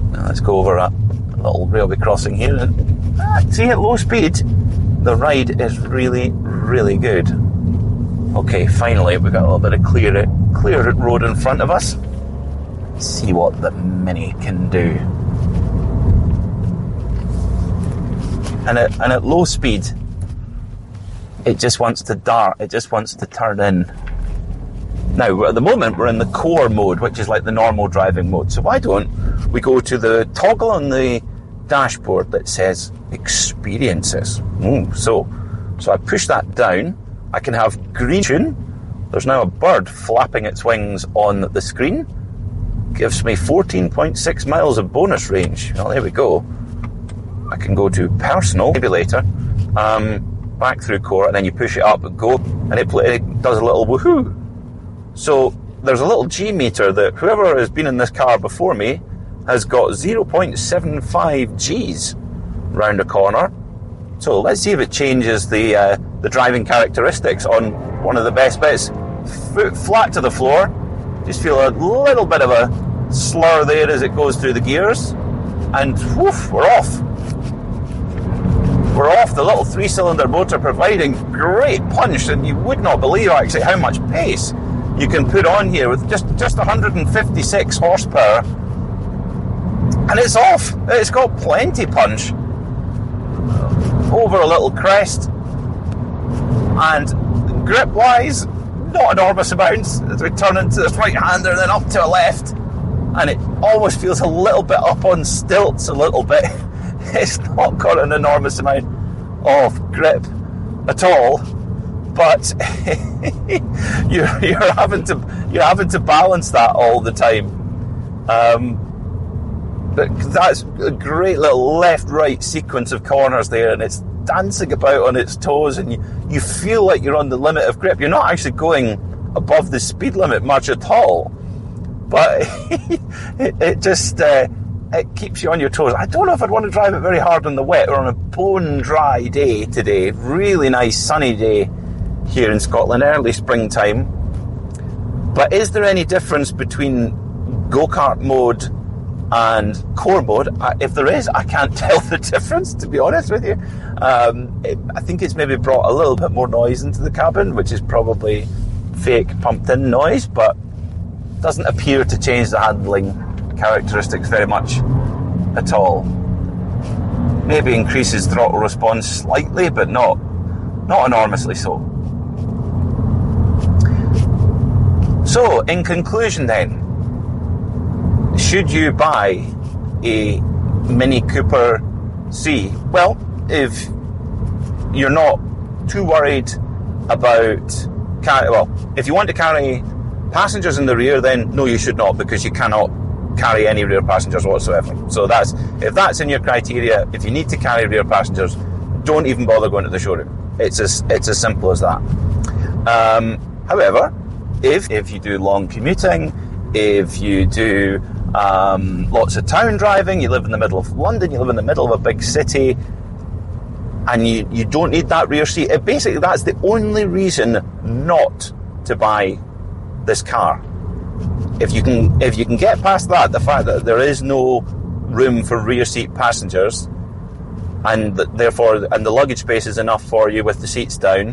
Now let's go over a little railway crossing here. And, see, at low speed, the ride is really, really good. Okay, finally we've got a little bit of clear road in front of us. Let's see what the Mini can do. And at low speed, it just wants to dart, it just wants to turn in. Now, at the moment, we're in the core mode, which is like the normal driving mode. So why don't we go to the toggle on the dashboard that says experiences. So I push that down. I can have green tune. There's now a bird flapping its wings on the screen. Gives me 14.6 miles of bonus range. Well, there we go. I can go to personal, maybe later. Back through core, and then you push it up and go, and it does a little woohoo. So there's a little G meter that whoever has been in this car before me has got 0.75 Gs round a corner. So let's see if it changes the driving characteristics on one of the best bits. Foot flat to the floor. Just feel a little bit of a slur there as it goes through the gears. And woof, we're off. We're off. The little 3-cylinder motor providing great punch, and you would not believe actually how much pace you can put on here with just 156 horsepower. And it's off. It's got plenty punch. Over a little crest. And grip-wise, not enormous amounts as we turn into this right-hander and then up to a left. And it almost feels a little bit up on stilts a little bit. It's not got an enormous amount of grip at all. But you're having to balance that all the time. But that's a great little left-right sequence of corners there, and it's dancing about on its toes, and you feel like you're on the limit of grip. You're not actually going above the speed limit much at all, but it just it keeps you on your toes. I don't know if I'd want to drive it very hard on the wet or on a bone-dry day today. Really nice sunny day here in Scotland, early springtime. But is there any difference between go-kart mode and core mode? If there is, I can't tell the difference, to be honest with you. I think it's maybe brought a little bit more noise into the cabin, which is probably fake pumped-in noise, but doesn't appear to change the handling characteristics very much at all. Maybe increases throttle response slightly, but not enormously so. So, in conclusion then, should you buy a Mini Cooper C? Well, if you're not too worried about if you want to carry passengers in the rear, then no, you should not, because you cannot carry any rear passengers whatsoever. So if that's in your criteria, if you need to carry rear passengers, don't even bother going to the showroom. It's as simple as that. However, if you do long commuting, if you do lots of town driving, you live in the middle of London, you live in the middle of a big city, and you don't need that rear seat, basically that's the only reason not to buy this car. If you can get past that, the fact that there is no room for rear seat passengers, and therefore the luggage space is enough for you with the seats down,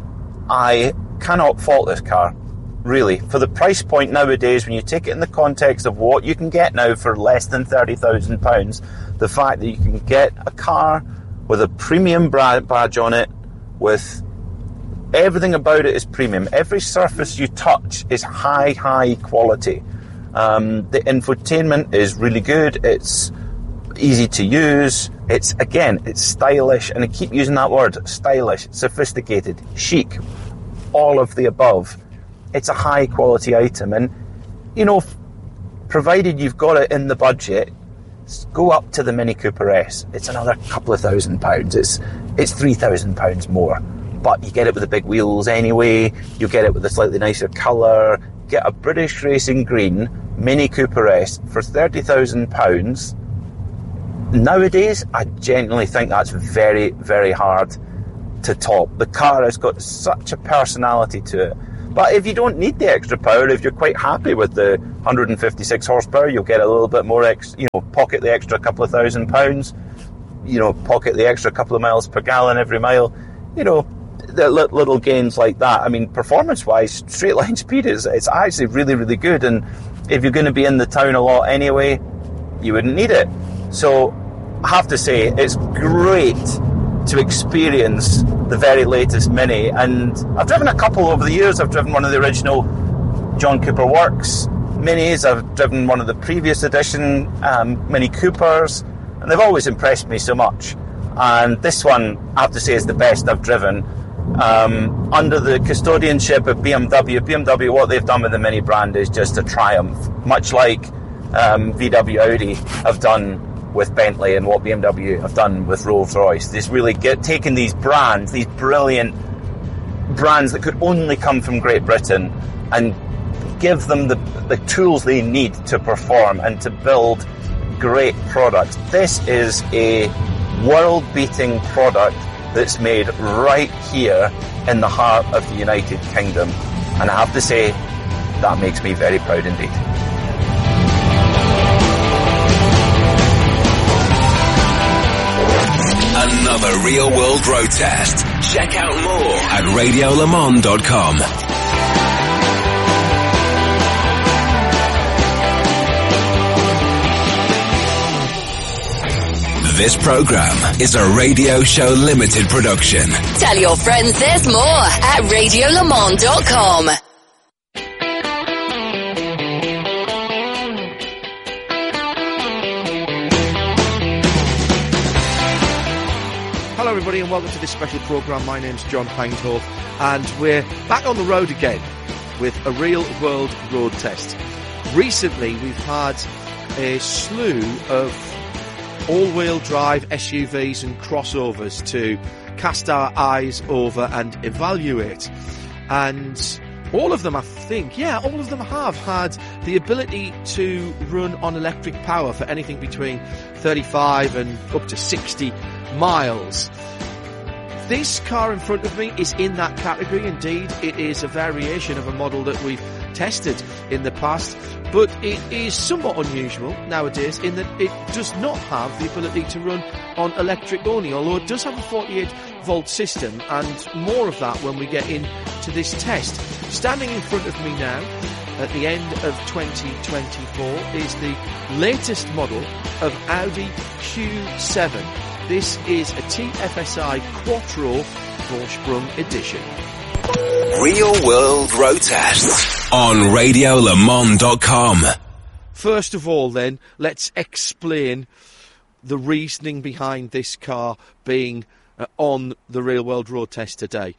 I cannot fault this car. Really, for the price point nowadays, when you take it in the context of what you can get now for less than £30,000, the fact that you can get a car with a premium badge on it, with everything about it is premium. Every surface you touch is high quality. The infotainment is really good. It's easy to use. It's stylish, and I keep using that word, stylish, sophisticated, chic, all of the above. It's a high quality item, and provided you've got it in the budget, go up to the Mini Cooper S. It's another couple of £1,000. It's £3,000 more, but you get it with the big wheels anyway. You get it with a slightly nicer colour. Get a British Racing Green Mini Cooper S for £30,000. Nowadays, I genuinely think that's very, very hard to top. The car has got such a personality to it. But if you don't need the extra power, if you're quite happy with the 156 horsepower, you'll get a little bit more pocket the extra couple of £1,000, pocket the extra couple of miles per gallon every mile, the little gains like that. I mean, performance-wise, straight line speed it's actually really, really good. And if you're going to be in the town a lot anyway, you wouldn't need it. So I have to say, it's great to experience the very latest Mini. And I've driven a couple over the years. I've driven one of the original John Cooper Works Minis. I've driven one of the previous edition Mini Coopers, and they've always impressed me so much. And this one, I have to say, is the best I've driven. Under the custodianship of BMW, what they've done with the Mini brand is just a triumph, much like VW Audi have done with Bentley and what BMW have done with Rolls-Royce. This really taking these brands, these brilliant brands that could only come from Great Britain, and give them the tools they need to perform and to build great products. This is a world-beating product that's made right here in the heart of the United Kingdom. And I have to say, that makes me very proud indeed. Another real world road test. Check out more at radiolemans.com. This program is a Radio Show Limited production. Tell your friends there's more at radiolemans.com. Hello everybody and welcome to this special programme. My name's John Hindhaugh and we're back on the road again with a real world road test. Recently we've had a slew of all-wheel drive SUVs and crossovers to cast our eyes over and evaluate. And all of them, I think, all of them have had the ability to run on electric power for anything between 35 and up to 60 miles. This car in front of me is in that category. Indeed, it is a variation of a model that we've tested in the past, but it is somewhat unusual nowadays in that it does not have the ability to run on electric only, although it does have a 48 volt system, and more of that when we get into this test. Standing in front of me now at the end of 2024 is the latest model of Audi Q7. This is a TFSI Quattro Vorsprung edition. Real World Road Test on radiolemans.com. First of all then, let's explain the reasoning behind this car being on the Real World Road Test today.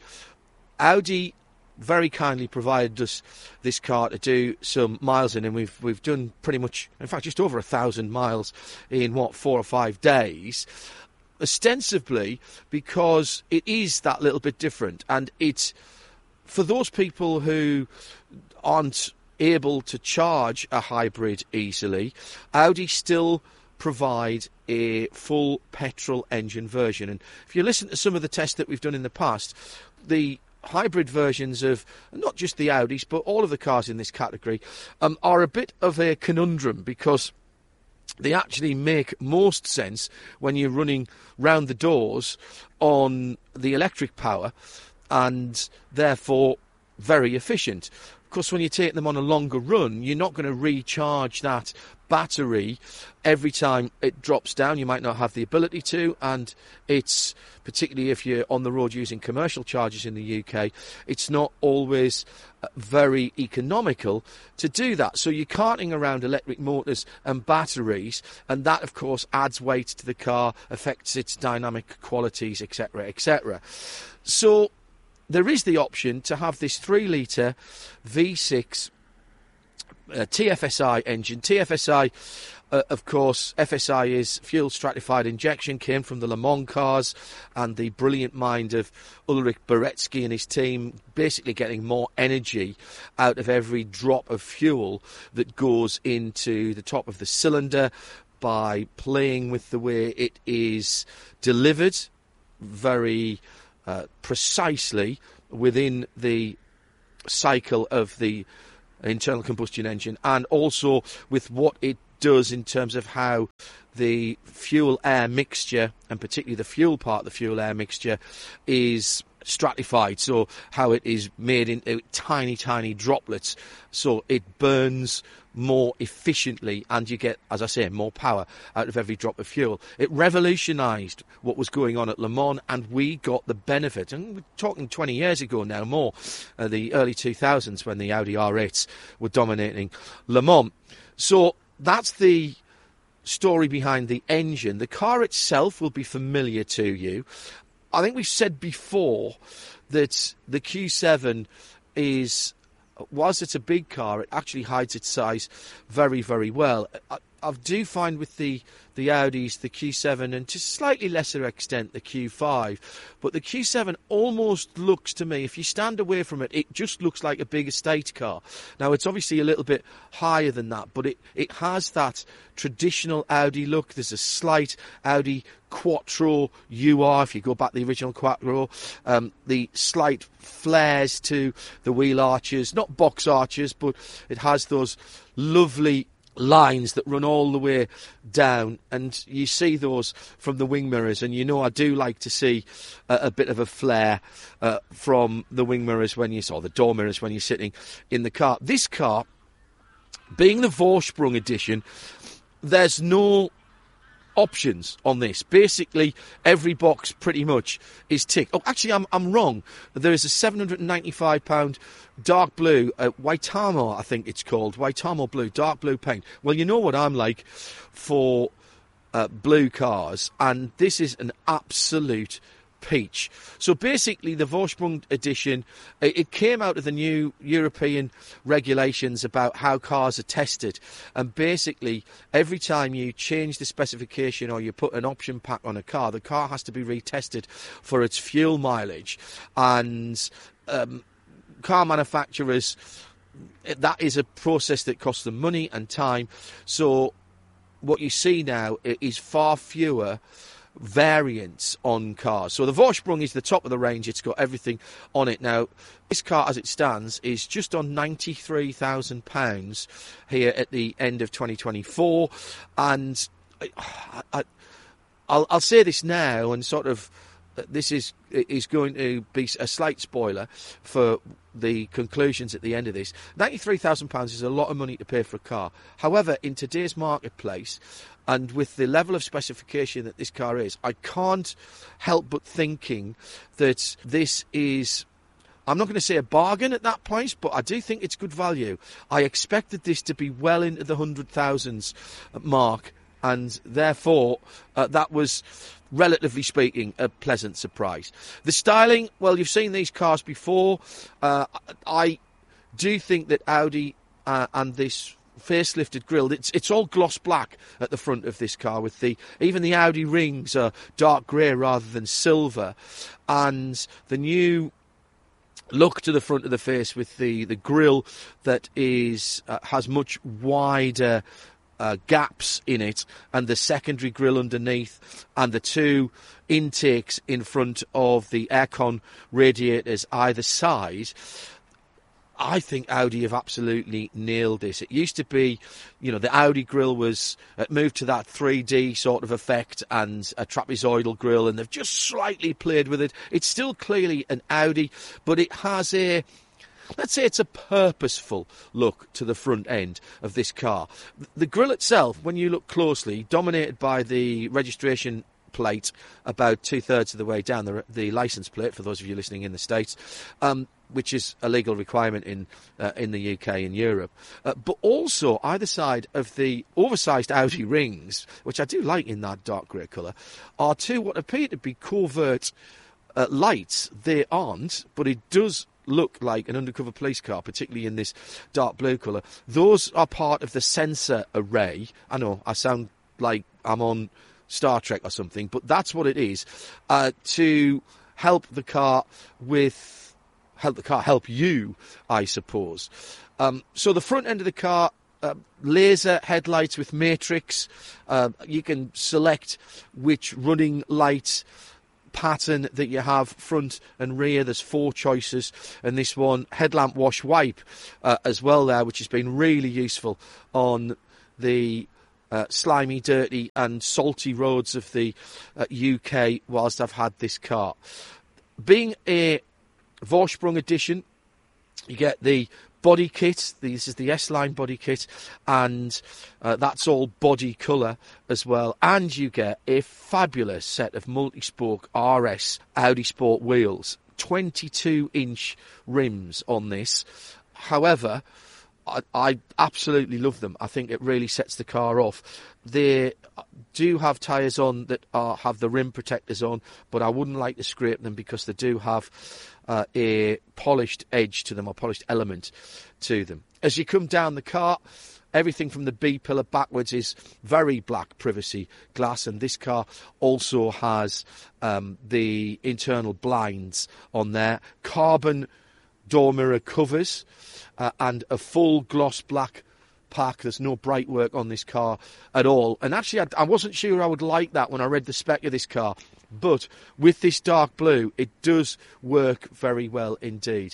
Audi very kindly provided us this car to do some miles in, and we've done pretty much, in fact, just over 1,000 miles in 4 or 5 days. Ostensibly because it is that little bit different, and it's for those people who aren't able to charge a hybrid easily. Audi still provide a full petrol engine version, and if you listen to some of the tests that we've done in the past, the hybrid versions of not just the Audis but all of the cars in this category are a bit of a conundrum, because they actually make most sense when you're running round the doors on the electric power, and therefore very efficient. Of course, when you take them on a longer run, you're not going to recharge that battery every time it drops down. You might not have the ability to, and it's, particularly if you're on the road using commercial chargers in the UK, it's not always very economical to do that. So you're carting around electric motors and batteries, and that of course adds weight to the car, affects its dynamic qualities, etc., etc. So there is the option to have this 3-litre V6 TFSI engine. TFSI, of course, FSI is fuel stratified injection, came from the Le Mans cars, and the brilliant mind of Ulrich Beretsky and his team, basically getting more energy out of every drop of fuel that goes into the top of the cylinder by playing with the way it is delivered very precisely within the cycle of the internal combustion engine, and also with what it does in terms of how the fuel-air mixture, and particularly the fuel part of the fuel-air mixture, is stratified, so how it is made into tiny, tiny droplets, so it burns more efficiently and you get, as I say, more power out of every drop of fuel. It revolutionised what was going on at Le Mans, and we got the benefit, and we're talking 20 years ago now, more, the early 2000s when the Audi R8s were dominating Le Mans. So that's the story behind the engine. The car itself will be familiar to you. I think we've said before that the Q7 is, whilst it's a big car, it actually hides its size very, very well. I do find with the Audis, the Q7, and to a slightly lesser extent the Q5, but the Q7 almost looks to me, if you stand away from it, it just looks like a big estate car. Now, it's obviously a little bit higher than that, but it has that traditional Audi look. There's a slight Audi Quattro UR, if you go back to the original Quattro, the slight flares to the wheel arches, not box arches, but it has those lovely lines that run all the way down, and you see those from the wing mirrors, and you know I do like to see a bit of a flare from the wing mirrors when you saw the door mirrors when you're sitting in the car. This car, being the Vorsprung edition, there's no options on this. Basically, every box pretty much is ticked. Oh, actually, I'm wrong. There is a £795 dark blue, Waitamo, I think it's called, Waitamo blue, dark blue paint. Well, you know what I'm like for blue cars, and this is an absolute peach. So basically the Vorsprung edition, it came out of the new European regulations about how cars are tested, and basically every time you change the specification or you put an option pack on a car, the car has to be retested for its fuel mileage, and car manufacturers, that is a process that costs them money and time. So what you see now is far fewer variants on cars. So the Vorsprung is the top of the range. It's got everything on it. Now, this car as it stands is just on £93,000 here at the end of 2024, and I'll say this now, and sort of this is going to be a slight spoiler for the conclusions at the end of this. £93,000 is a lot of money to pay for a car. However, in today's marketplace, and with the level of specification that this car is, I can't help but thinking that this is, I'm not going to say a bargain at that price, but I do think it's good value. I expected this to be well into the 100,000s mark, and therefore that was, relatively speaking, a pleasant surprise. The styling, well, you've seen these cars before. I do think that Audi and this facelifted grille, it's all gloss black at the front of this car, with even the Audi rings are dark grey rather than silver, and the new look to the front of the face with the grille that is has much wider gaps in it, and the secondary grille underneath, and the two intakes in front of the aircon radiators either side. I think Audi have absolutely nailed this. It used to be, the Audi grille was moved to that 3D sort of effect and a trapezoidal grille, and they've just slightly played with it. It's still clearly an Audi, but it has let's say it's a purposeful look to the front end of this car. The grille itself, when you look closely, dominated by the registration plate about 2/3 of the way down, the licence plate, for those of you listening in the States, which is a legal requirement in the UK and Europe. But also, either side of the oversized Audi rings, which I do like in that dark grey colour, are two what appear to be covert lights. They aren't, but it does look like an undercover police car, particularly in this dark blue colour. Those are part of the sensor array. I know, I sound like I'm on Star Trek or something, but that's what it is, to help the car help you, I suppose. So the front end of the car, laser headlights with matrix. You can select which running light pattern that you have, front and rear. There's 4 choices, and this one, headlamp wash wipe as well there, which has been really useful on the slimy, dirty and salty roads of the UK whilst I've had this car. Being a Vorsprung edition, you get the body kit. This is the S-Line body kit, and that's all body colour as well. And you get a fabulous set of multi-spoke RS Audi Sport wheels, 22-inch rims on this. However, I absolutely love them. I think it really sets the car off. They do have tyres on that have the rim protectors on, but I wouldn't like to scrape them because they do have a polished edge to them, or polished element to them. As you come down the car, everything from the B-pillar backwards is very black privacy glass, and this car also has the internal blinds on there, carbon door mirror covers, and a full gloss black pack. There's no bright work on this car at all. And actually, I wasn't sure I would like that when I read the spec of this car. But with this dark blue, it does work very well indeed.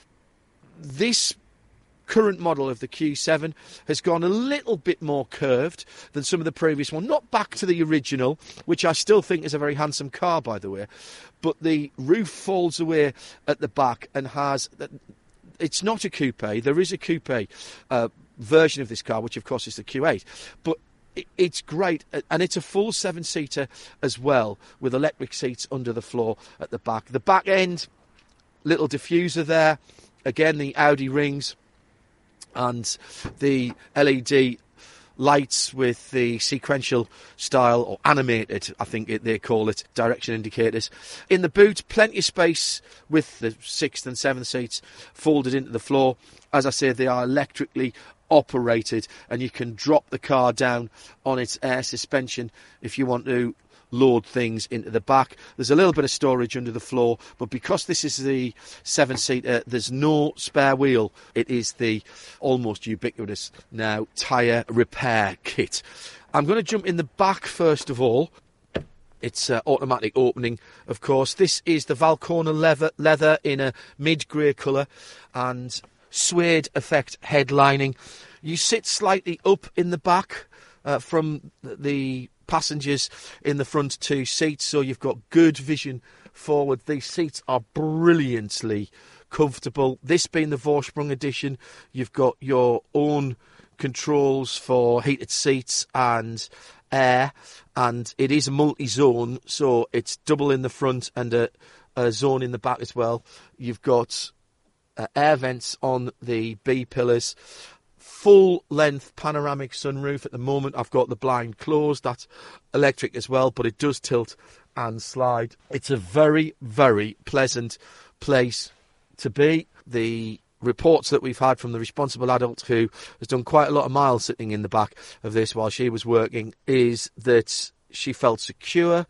This current model of the Q7 has gone a little bit more curved than some of the previous one. Not back to the original, which I still think is a very handsome car, by the way. But the roof falls away at the back and has... It's not a coupe. There is a coupe version of this car, which of course is the Q8. But it's great, and it's a full 7-seater as well, with electric seats under the floor at the back. The back end, little diffuser there. Again, the Audi rings and the LED lights with the sequential style, or animated, I think they call it, direction indicators. In the boot, plenty of space with the 6th and 7th seats folded into the floor. As I said, they are electrically operated, and you can drop the car down on its air suspension if you want to load things into the back. There's a little bit of storage under the floor, but because this is the 7-seater, there's no spare wheel. It is the almost ubiquitous now tyre repair kit. I'm going to jump in the back first of all. It's automatic opening, of course. This is the Valcona leather in a mid-grey colour and suede effect headlining. You sit slightly up in the back from the passengers in the front 2 seats, so you've got good vision forward. These seats are brilliantly comfortable. This being the Vorsprung edition, you've got your own controls for heated seats and air, and it is a multi-zone, so it's double in the front and a zone in the back as well. You've got air vents on the B pillars, full-length panoramic sunroof. At the moment, I've got the blind closed. That's electric as well, but it does tilt and slide. It's a very, very pleasant place to be. The reports that we've had from the responsible adult who has done quite a lot of miles sitting in the back of this while she was working is that she felt secure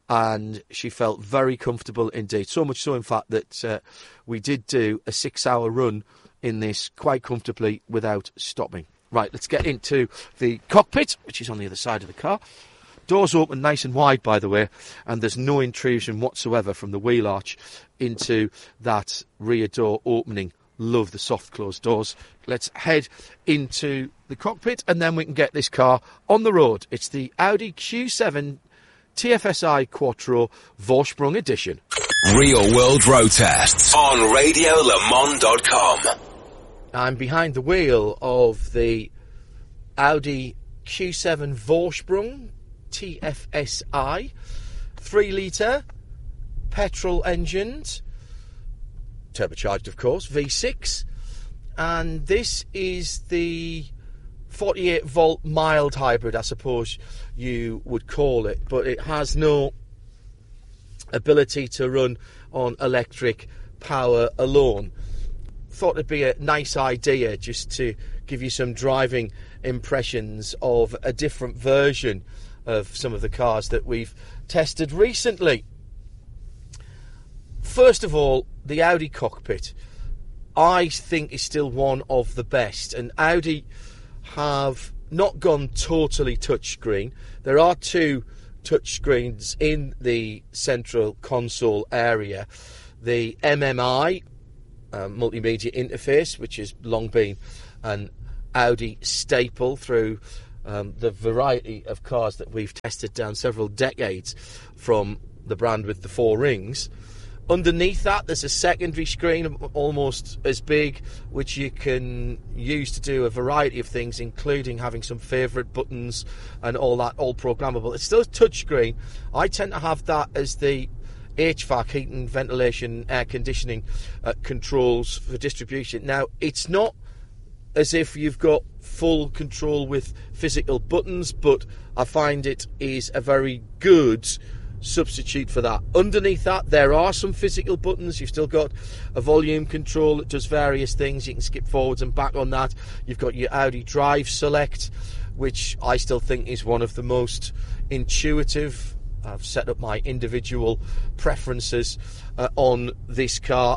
and she felt very comfortable indeed. So much so, in fact, that we did do a 6-hour run in this quite comfortably without stopping. Right, let's get into the cockpit, which is on the other side of the car. Doors open nice and wide, by the way, and there's no intrusion whatsoever from the wheel arch into that rear door opening. Love the soft closed doors. Let's head into the cockpit and then we can get this car on the road. It's the Audi Q7 TFSI Quattro Vorsprung edition. Real World Road Tests on RadioLeMans.com. I'm behind the wheel of the Audi Q7 Vorsprung TFSI, 3-litre, petrol engined, turbocharged of course, V6, and this is the 48 volt mild hybrid, I suppose you would call it, but it has no ability to run on electric power alone. Thought it'd be a nice idea just to give you some driving impressions of a different version of some of the cars that we've tested recently. First of all, the Audi cockpit, I think, is still one of the best, and Audi have not gone totally touchscreen. There are 2 touchscreens in the central console area. The MMI, multimedia interface, which has long been an Audi staple through the variety of cars that we've tested down several decades from the brand with the 4 rings. Underneath that, there's a secondary screen almost as big, which you can use to do a variety of things, including having some favourite buttons and all that, all programmable. It's still a touchscreen. I tend to have that as the HVAC, heating, ventilation, air conditioning controls for distribution. Now, it's not as if you've got full control with physical buttons, but I find it is a very good substitute for that. Underneath that, there are some physical buttons. You've still got a volume control that does various things. You can skip forwards and back on that. You've got your Audi Drive Select, which I still think is one of the most intuitive. I've set up my individual preferences on this car.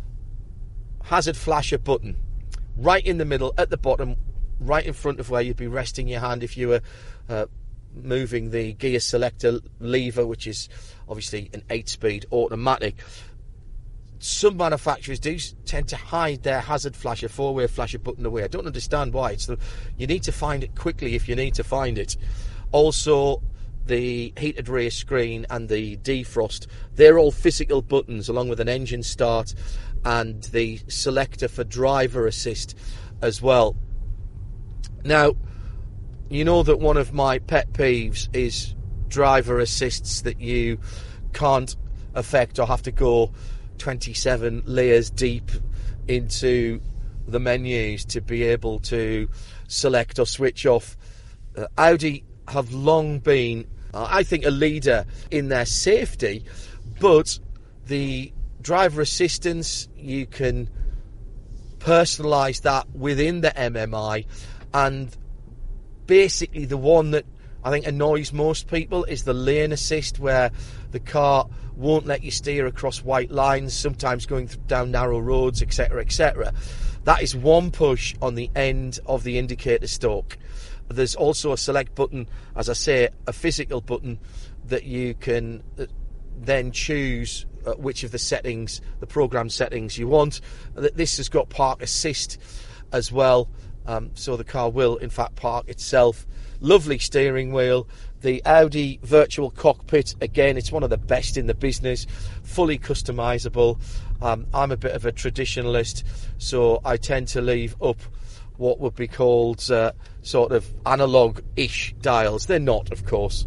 Hazard flasher button right in the middle, at the bottom, right in front of where you'd be resting your hand if you were moving the gear selector lever, which is obviously an 8-speed automatic. Some manufacturers do tend to hide their hazard flasher, 4-way flasher button away. I don't understand why. You need to find it quickly if you need to find it. Also, the heated rear screen and the defrost, they're all physical buttons, along with an engine start and the selector for driver assist as well. Now, you know that one of my pet peeves is driver assists that you can't affect or have to go 27 layers deep into the menus to be able to select or switch off. Audi have long been, I think, a leader in their safety, but the driver assistance, you can personalise that within the MMI, and basically the one that I think annoys most people is the lane assist, where the car won't let you steer across white lines, sometimes going down narrow roads, etc., etc. That is one push on the end of the indicator stalk. There's also a select button, as I say, a physical button that you can then choose which of the settings, the program settings you want. This has got park assist as well, so the car will in fact park itself. Lovely steering wheel. The Audi virtual cockpit, again, it's one of the best in the business, fully customizable. I'm a bit of a traditionalist, so I tend to leave up what would be called sort of analog-ish dials. They're not, of course.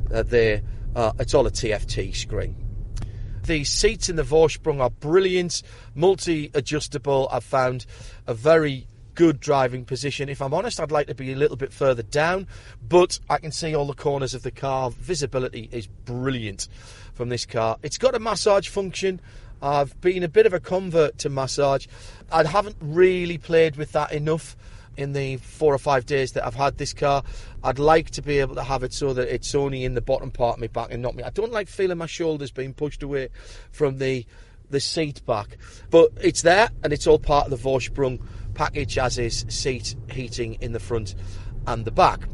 It's all a TFT screen. The seats in the Vorsprung are brilliant, multi-adjustable. I've found a very good driving position. If I'm honest, I'd like to be a little bit further down, but I can see all the corners of the car. Visibility is brilliant from this car. It's got a massage function. I've been a bit of a convert to massage. I haven't really played with that enough in the 4 or 5 days that I've had this car. I'd like to be able to have it so that it's only in the bottom part of my back and not me. I don't like feeling my shoulders being pushed away from the seat back, but it's there, and it's all part of the Vorsprung package, as is seat heating in the front and the back.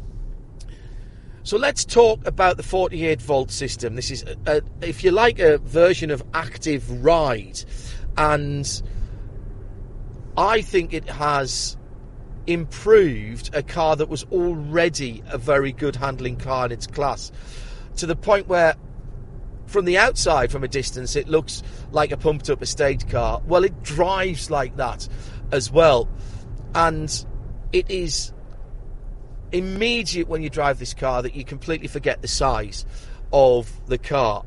So let's talk about the 48 volt system. This is, if you like, a version of Active Ride, and I think it has improved a car that was already a very good handling car in its class, to the point where from the outside, from a distance, it looks like a pumped up estate car. Well, it drives like that as well, and it is immediate when you drive this car that you completely forget the size of the car.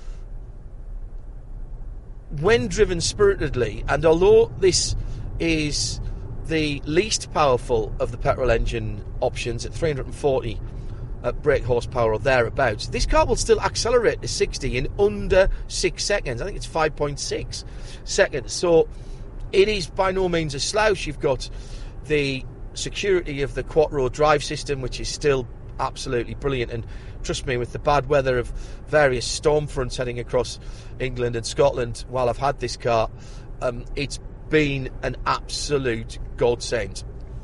When driven spiritedly, and although this is the least powerful of the petrol engine options at 340 brake horsepower or thereabouts, this car will still accelerate to 60 in under 6 seconds. I think it's 5.6 seconds. So it is by no means a slouch. You've got the security of the Quattro drive system, which is still absolutely brilliant. And trust me, with the bad weather of various storm fronts heading across England and Scotland while I've had this car, it's been an absolute godsend.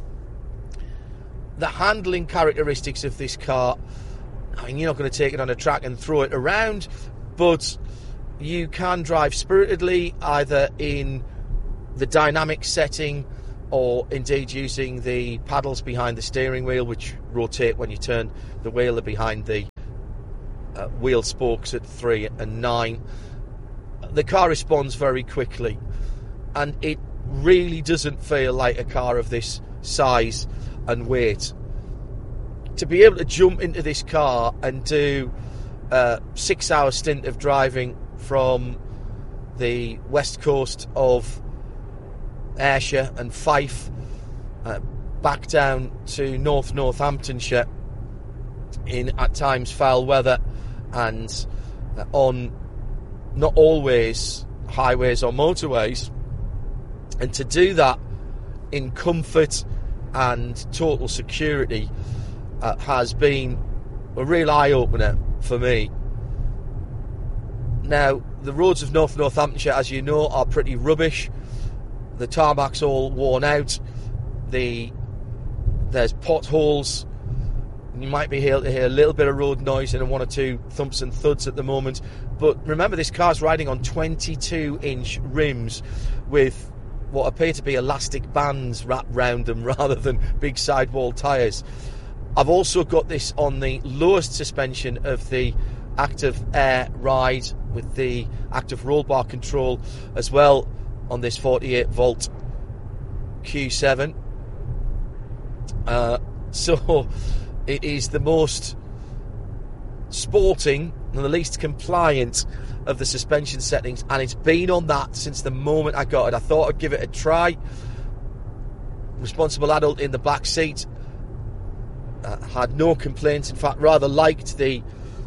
The handling characteristics of this car, I mean, you're not going to take it on a track and throw it around, but you can drive spiritedly either in the dynamic setting or indeed using the paddles behind the steering wheel, which rotate when you turn the wheel, are behind the wheel spokes at 3 and 9. The car responds very quickly, and it really doesn't feel like a car of this size and weight. To be able to jump into this car and do a 6-hour stint of driving from the west coast of Ayrshire and Fife back down to Northamptonshire in at times foul weather and on not always highways or motorways, and to do that in comfort and total security has been a real eye-opener for me. Now, the roads of Northamptonshire, as you know, are pretty rubbish. The tarmac's all worn out. There's potholes. You might be able to hear a little bit of road noise and 1 or 2 thumps and thuds at the moment. But remember, this car's riding on 22-inch rims with what appear to be elastic bands wrapped round them rather than big sidewall tyres. I've also got this on the lowest suspension of the Active Air ride with the active roll bar control as well on this 48-volt Q7. So it is the most sporting and the least compliant of the suspension settings, and it's been on that since the moment I got it. I thought I'd give it a try. Responsible adult in the back seat. Had no complaints. In fact, rather liked the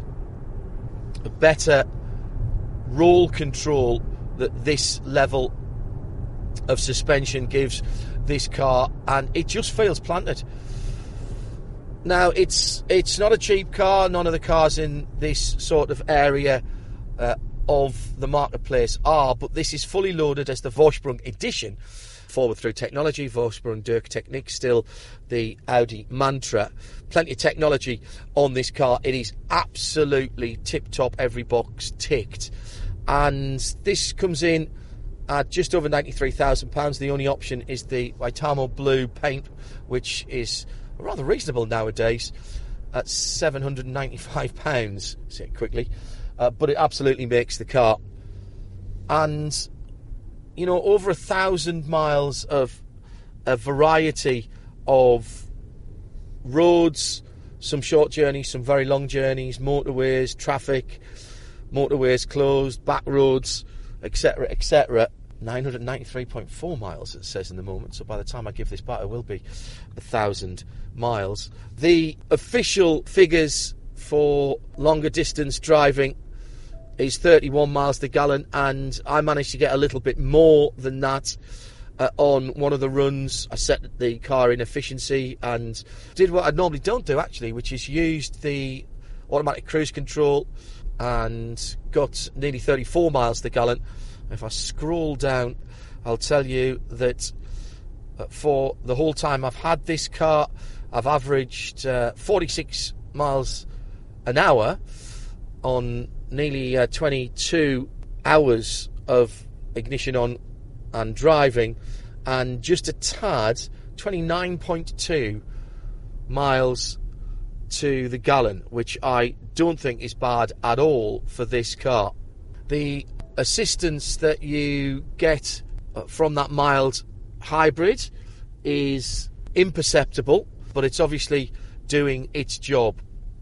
better roll control that this level of suspension gives this car, and it just feels planted. Now, it's not a cheap car. None of the cars in this sort of area of the marketplace are, but this is fully loaded as the Vorsprung edition. Forward through technology, Vorsprung durch Technik, still the Audi mantra. Plenty of technology on this car. It is absolutely tip-top, every box ticked. And this comes in at just over £93,000. The only option is the Waitamo Blue paint, which is rather reasonable nowadays at £795, say it quickly. But it absolutely makes the car. And you know, over 1,000 miles of a variety of roads, some short journeys, some very long journeys, motorways, traffic, motorways closed, back roads, etc., etc. 993.4 miles, it says in the moment, so by the time I give this back, it will be 1,000 miles. The official figures for longer distance driving is 31 miles per gallon, and I managed to get a little bit more than that on one of the runs. I set the car in efficiency and did what I normally don't do, actually, which is used the automatic cruise control and got nearly 34 miles per gallon. If I scroll down, I'll tell you that for the whole time I've had this car, I've averaged 46 miles an hour on nearly 22 hours of ignition on and driving, and just a tad, 29.2 miles to the gallon, which I don't think is bad at all for this car. The assistance that you get from that mild hybrid is imperceptible, but it's obviously doing its job.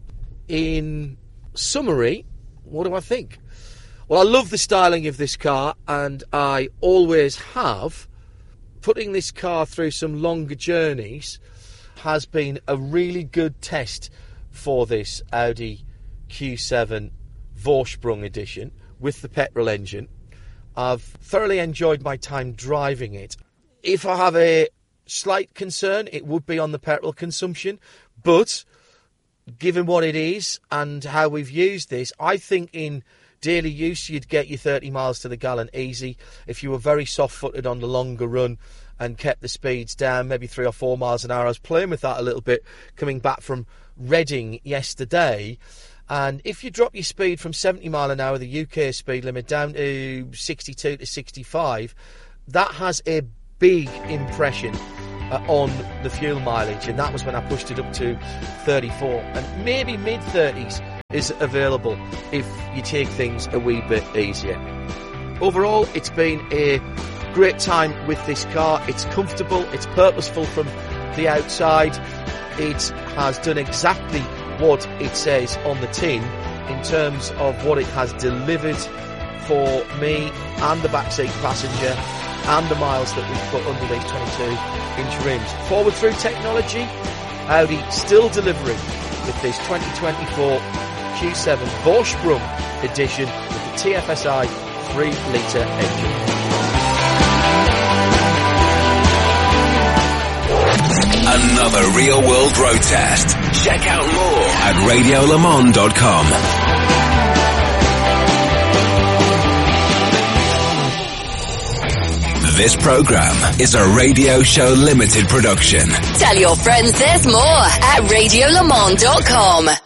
In summary, what do I think? Well, I love the styling of this car, and I always have. Putting this car through some longer journeys has been a really good test for this Audi Q7 Vorsprung edition with the petrol engine. I've thoroughly enjoyed my time driving it. If I have a slight concern, it would be on the petrol consumption, but given what it is and how we've used this, I think in daily use you'd get your 30 miles to the gallon easy. If you were very soft-footed on the longer run and kept the speeds down, maybe 3 or 4 miles an hour. I was playing with that a little bit coming back from Reading yesterday, and if you drop your speed from 70 mile an hour, the UK speed limit, down to 62 to 65, that has a big impression on the fuel mileage, and that was when I pushed it up to 34, and maybe mid-30s is available if you take things a wee bit easier. Overall, it's been a great time with this car. It's comfortable, it's purposeful from the outside, it has done exactly what it says on the tin in terms of what it has delivered for me and the backseat passenger and the miles that we've put under these 22-inch rims. Forward through technology, Audi still delivering with this 2024 Q7 Vorsprung edition with the TFSI 3-litre engine. Another Real World Road Test. Check out more at radiolemans.com. This program is a Radio Show Limited production. Tell your friends there's more at radiolemans.com.